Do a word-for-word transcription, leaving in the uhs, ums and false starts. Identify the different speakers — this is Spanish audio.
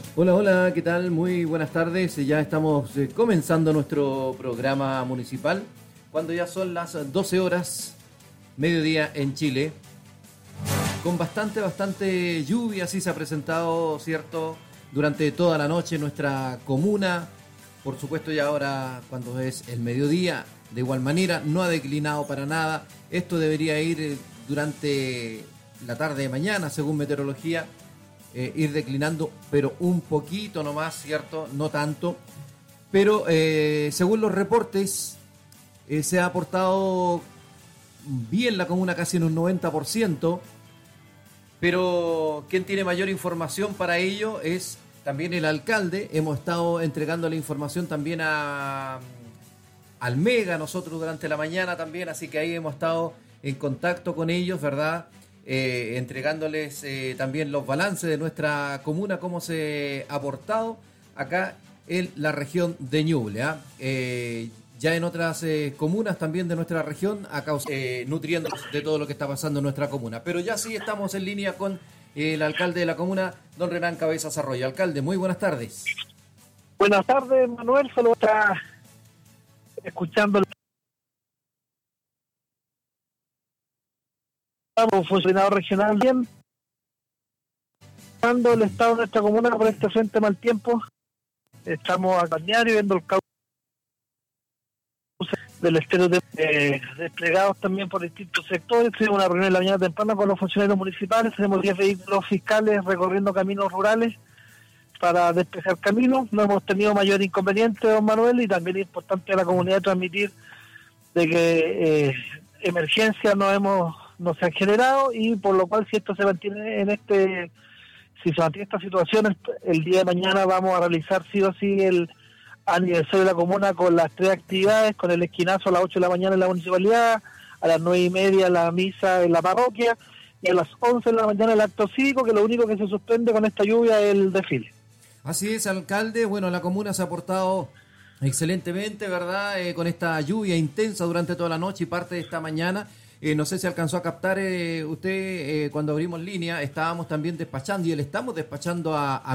Speaker 1: Hola, hola, ¿qué tal? Muy buenas tardes. Ya estamos eh, comenzando nuestro programa municipal cuando ya son las doce horas, mediodía en Chile, con bastante, bastante lluvia, así se ha presentado, ¿cierto? Durante toda la noche en nuestra comuna, por supuesto ya ahora cuando es el mediodía, de igual manera, no ha declinado para nada. Esto debería ir eh, durante la tarde de mañana, según meteorología, eh, ir declinando, pero un poquito nomás, ¿cierto? No tanto. Pero eh, según los reportes, eh, se ha aportado bien la comuna, casi en un noventa por ciento. Pero quien tiene mayor información para ello es también el alcalde. Hemos estado entregando la información también a, al Mega nosotros durante la mañana también, así que ahí hemos estado en contacto con ellos, ¿verdad? Eh, entregándoles eh, también los balances de nuestra comuna, cómo se ha aportado acá en la región de Ñuble. ¿eh? Eh, ya en otras eh, comunas también de nuestra región, acá eh, nutriéndonos de todo lo que está pasando en nuestra comuna. Pero ya sí estamos en línea con eh, el alcalde de la comuna, don Renán Cabezas Arroyo. Alcalde, muy buenas tardes.
Speaker 2: Buenas tardes, Manuel. Solo está escuchando el funcionario regional bien, dando el estado de nuestra comuna por este frente mal tiempo. Estamos a balneario viendo el cauce del estero de, eh, desplegados también por distintos sectores. Tuvimos una reunión en la mañana temprana con los funcionarios municipales. Tenemos diez vehículos fiscales recorriendo caminos rurales para despejar caminos. No hemos tenido mayor inconveniente, don Manuel, y también es importante a la comunidad transmitir de que eh, emergencias no hemos no se han generado, y por lo cual si esto se mantiene en este si se mantiene esta situación, el, el día de mañana vamos a realizar sí o sí el aniversario de la comuna con las tres actividades, con el esquinazo a las ocho de la mañana en la municipalidad, a las nueve y media la misa en la parroquia, y a las once de la mañana el acto cívico, que lo único que se suspende con esta lluvia es el desfile.
Speaker 1: Así es, alcalde. Bueno, la comuna se ha portado excelentemente, ¿verdad? Eh, con esta lluvia intensa durante toda la noche y parte de esta mañana. Eh, no sé si alcanzó a captar eh, usted eh, cuando abrimos línea, estábamos también despachando y le estamos despachando a, a